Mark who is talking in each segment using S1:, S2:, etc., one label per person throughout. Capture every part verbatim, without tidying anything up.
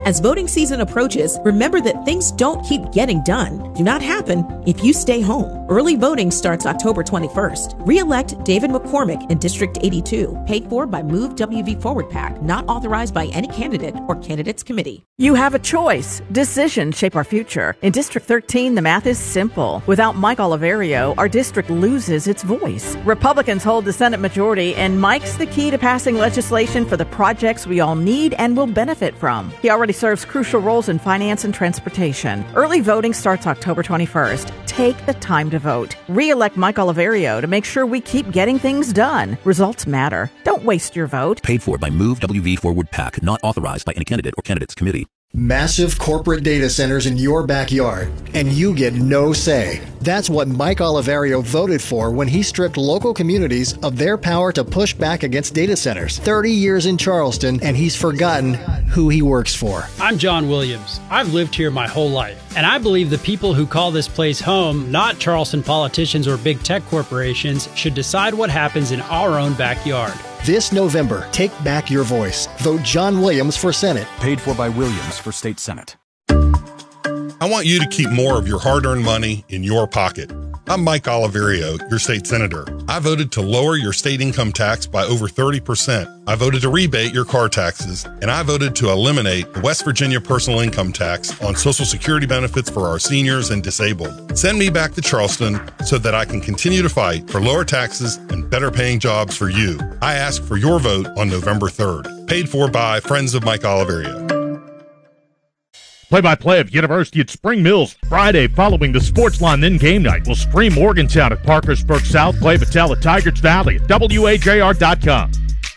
S1: As voting season approaches, remember that things don't keep getting done. Do not happen if you stay home. Early voting starts October twenty-first. Re-elect David McCormick in District eighty-two. Paid for by Move W V Forward PAC. Not authorized by any candidate or candidates committee.
S2: You have a choice. Decisions shape our future. In District thirteen, the math is simple. Without Mike Oliverio, our district loses its voice. Republicans hold the Senate majority, and Mike's the key to passing legislation for the projects we all need and will benefit from. He already serves crucial roles in finance and transportation. Early voting starts October twenty-first. Take the time to vote. Re-elect Mike Oliverio to make sure we keep getting things done. Results matter. Don't waste your vote.
S3: Paid for by Move W V Forward PAC. Not authorized by any candidate or candidates committee.
S4: Massive corporate data centers in your backyard, and you get no say. That's what Mike Oliverio voted for when he stripped local communities of their power to push back against data centers. thirty years in Charleston, and he's forgotten who he works for.
S5: I'm John Williams. I've lived here my whole life, and I believe the people who call this place home, not Charleston politicians or big tech corporations, should decide what happens in our own backyard.
S4: This November, take back your voice. Vote John Williams for Senate.
S6: Paid for by Williams for State Senate.
S7: I want you to keep more of your hard-earned money in your pocket. I'm Mike Oliverio, your state senator. I voted to lower your state income tax by over thirty percent. I voted to rebate your car taxes, and I voted to eliminate the West Virginia personal income tax on Social Security benefits for our seniors and disabled. Send me back to Charleston so that I can continue to fight for lower taxes and better paying jobs for you. I ask for your vote on November third. Paid for by Friends of Mike Oliverio.
S8: Play-by-play of University at Spring Mills Friday following the Sportsline, then game night. We'll stream Morgantown at Parkersburg South, play Battelle at Tigers Valley at W A J R dot com.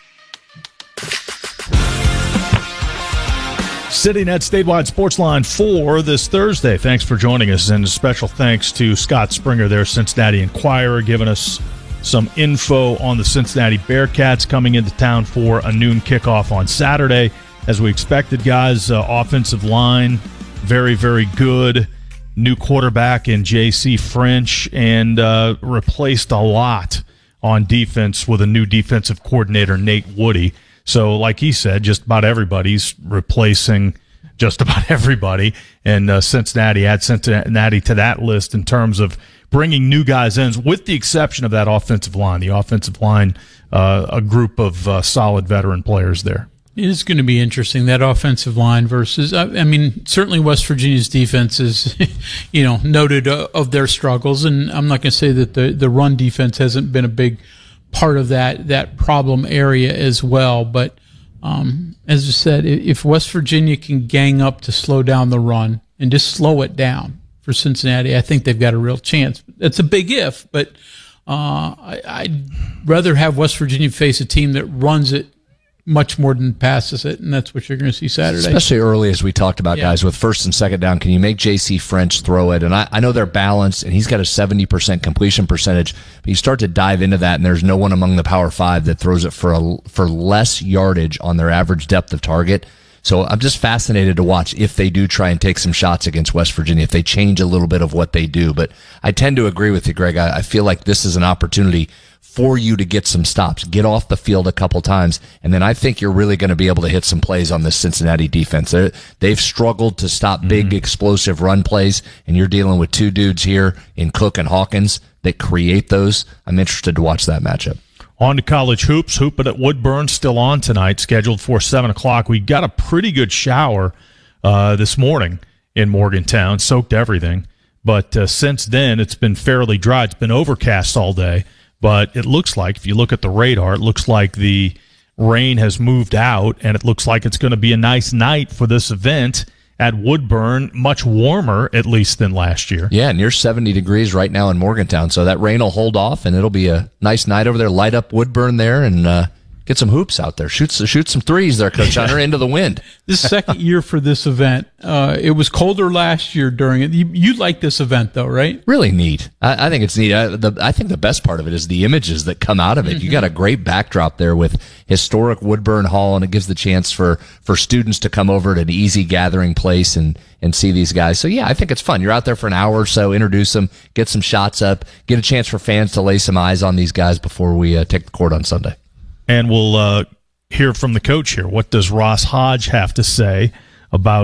S9: Sitting at Statewide Sportsline for this Thursday. Thanks for joining us, and a special thanks to Scott Springer there, Cincinnati Enquirer, giving us some info on the Cincinnati Bearcats coming into town for a noon kickoff on Saturday. As we expected, guys, uh, offensive line, very, very good. New quarterback in J C French, and uh, replaced a lot on defense with a new defensive coordinator, Nate Woody. So, like he said, just about everybody's replacing just about everybody. And uh, Cincinnati, add Cincinnati to that list in terms of bringing new guys in, with the exception of that offensive line. The offensive line, uh, a group of uh, solid veteran players there.
S10: It is going to be interesting, that offensive line versus, I, I mean, certainly West Virginia's defense is, you know, noted uh, of their struggles. And I'm not going to say that the, the run defense hasn't been a big part of that, that problem area as well. But, um, as I said, if West Virginia can gang up to slow down the run and just slow it down for Cincinnati, I think they've got a real chance. It's a big if, but, uh, I, I'd rather have West Virginia face a team that runs it much more than passes it, and that's what you're going to see Saturday.
S11: Especially early, as we talked about, yeah. guys, with first and second down. Can you make J C French throw it? And I, I know they're balanced, and he's got a seventy percent completion percentage, but you start to dive into that, and there's no one among the Power Five that throws it for a, for less yardage on their average depth of target. So I'm just fascinated to watch if they do try and take some shots against West Virginia, if they change a little bit of what they do. But I tend to agree with you, Greg. I, I feel like this is an opportunity for you to get some stops, get off the field a couple times, and then I think you're really going to be able to hit some plays on this Cincinnati defense. They're, they've struggled to stop big, mm-hmm. explosive run plays, and you're dealing with two dudes here in Cook and Hawkins that create those. I'm interested to watch that matchup.
S9: On to college hoops. Hooping at Woodburn still on tonight, scheduled for seven o'clock. We got a pretty good shower uh, this morning in Morgantown, soaked everything. But uh, since then, it's been fairly dry. It's been overcast all day. But it looks like, if you look at the radar, it looks like the rain has moved out, and it looks like it's going to be a nice night for this event at Woodburn, much warmer, at least, than last year.
S11: Yeah, near seventy degrees right now in Morgantown, so that rain will hold off, and it'll be a nice night over there. Light up Woodburn there, and uh, get some hoops out there. Shoot, shoot some threes there, Coach Hunter, into the wind.
S10: This second year for this event, uh, it was colder last year during it. You, you like this event, though, right?
S11: Really neat. I, I think it's neat. I, the, I think the best part of it is the images that come out of it. Mm-hmm. You got a great backdrop there with historic Woodburn Hall, and it gives the chance for, for students to come over to an easy gathering place and, and see these guys. So, yeah, I think it's fun. You're out there for an hour or so, introduce them, get some shots up, get a chance for fans to lay some eyes on these guys before we uh, take the court on Sunday.
S9: And we'll uh, hear from the coach here. What does Ross Hodge have to say about